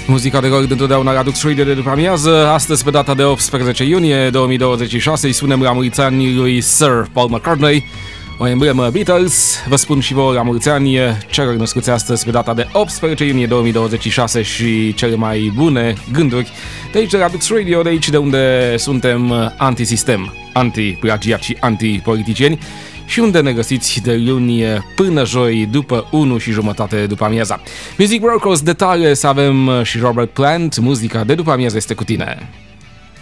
Muzica de rock întotdeauna la Dux Radio de după amiază. Astăzi, pe data de 18 iunie 2026, îi spunem la mulți ani lui Sir Paul McCartney, o emblemă Beatles. Vă spun și vouă la mulți ani celor născuți astăzi pe data de 18 iunie 2026 și cele mai bune gânduri de aici de la Dux Radio, de aici de unde suntem antisistem, anti-plagiat și anti-politicieni și unde ne găsiți de luni până joi după 1:30 după amiaza. Music Rockers de tare să avem și Robert Plant, muzica de după amiază este cu tine.